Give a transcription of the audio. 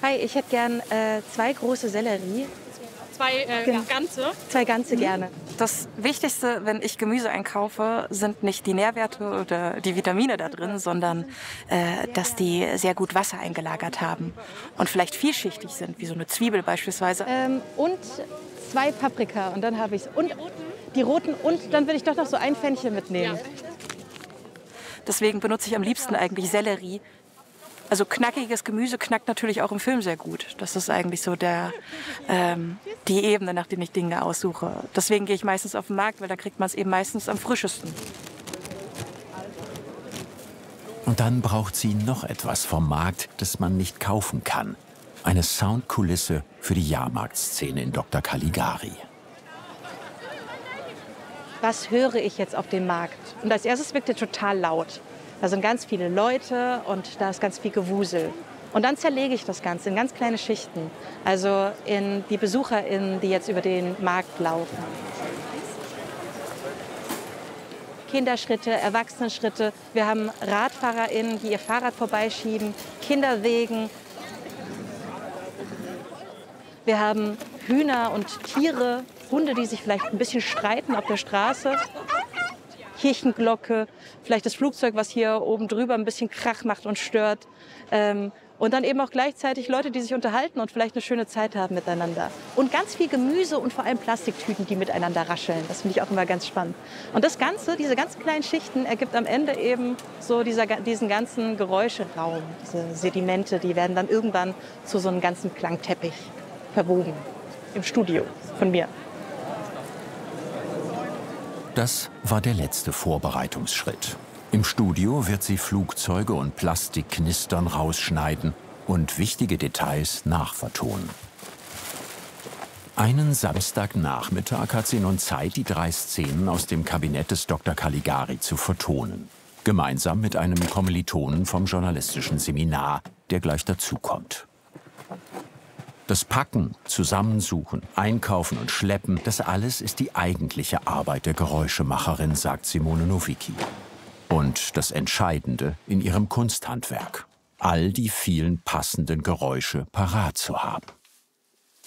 Hi, ich hätte gern 2 große Sellerie. Ganze. 2 ganze gerne. Das Wichtigste, wenn ich Gemüse einkaufe, sind nicht die Nährwerte oder die Vitamine da drin, sondern dass die sehr gut Wasser eingelagert haben und vielleicht vielschichtig sind, wie so eine Zwiebel beispielsweise. Und 2 Paprika und dann habe ich es. Und die roten und dann will ich doch noch so ein Fenchel mitnehmen. Deswegen benutze ich am liebsten eigentlich Sellerie. Also knackiges Gemüse knackt natürlich auch im Film sehr gut. Das ist eigentlich so die Ebene, nach der ich Dinge aussuche. Deswegen gehe ich meistens auf den Markt, weil da kriegt man es eben meistens am frischesten. Und dann braucht sie noch etwas vom Markt, das man nicht kaufen kann. Eine Soundkulisse für die Jahrmarktszene in Dr. Caligari. Was höre ich jetzt auf dem Markt? Und als erstes wirkt er total laut. Da sind ganz viele Leute und da ist ganz viel Gewusel. Und dann zerlege ich das Ganze in ganz kleine Schichten. Also in die BesucherInnen, die jetzt über den Markt laufen. Kinderschritte, Erwachsenenschritte. Wir haben RadfahrerInnen, die ihr Fahrrad vorbeischieben, Kinderwegen. Wir haben Hühner und Tiere, Hunde, die sich vielleicht ein bisschen streiten auf der Straße. Kirchenglocke, vielleicht das Flugzeug, was hier oben drüber ein bisschen Krach macht und stört. Und dann eben auch gleichzeitig Leute, die sich unterhalten und vielleicht eine schöne Zeit haben miteinander. Und ganz viel Gemüse und vor allem Plastiktüten, die miteinander rascheln. Das finde ich auch immer ganz spannend. Und das Ganze, diese ganz kleinen Schichten, ergibt am Ende eben so diesen ganzen Geräuscheraum. Diese Sedimente, die werden dann irgendwann zu so einem ganzen Klangteppich verwoben. Im Studio von mir. Das war der letzte Vorbereitungsschritt. Im Studio wird sie Flugzeuge und Plastikknistern rausschneiden und wichtige Details nachvertonen. Einen Samstagnachmittag hat sie nun Zeit, die 3 Szenen aus dem Kabinett des Dr. Caligari zu vertonen. Gemeinsam mit einem Kommilitonen vom journalistischen Seminar, der gleich dazukommt. Das Packen, Zusammensuchen, Einkaufen und Schleppen, das alles ist die eigentliche Arbeit der Geräuschemacherin, sagt Simone Nowicki. Und das Entscheidende in ihrem Kunsthandwerk: all die vielen passenden Geräusche parat zu haben.